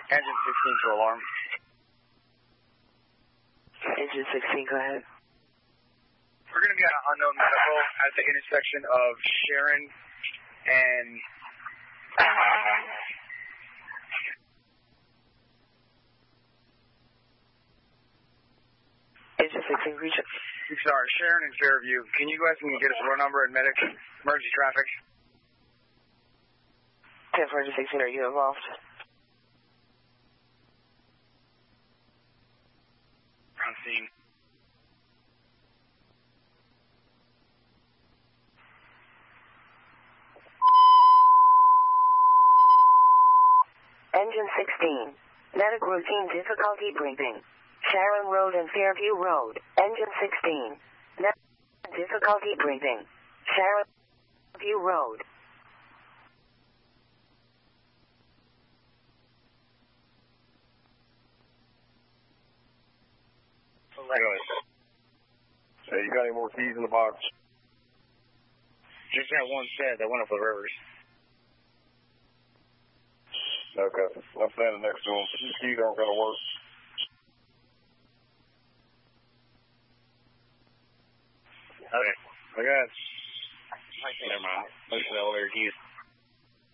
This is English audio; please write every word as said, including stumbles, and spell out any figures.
Engine sixteen to alarm. Engine sixteen, go ahead. We're going to be on an unknown medical at the intersection of Sharon and... Engine sixteen, reach up. Sorry, Sharon and Fairview. Can you guys can you get us a row number and medic emergency traffic? ten four sixteen, are you involved? On scene. Engine sixteen. Medic routine difficulty breathing. Sharon Road and Fairview Road. Engine sixteen. Medic difficulty breathing. Sharon Fairview Road. Hey, you got any more keys in the box? Just got one set that went up the rivers. Okay, I'm standing next to him. These keys aren't going to work. Okay. I got. Never mind. Most of the elevator keys.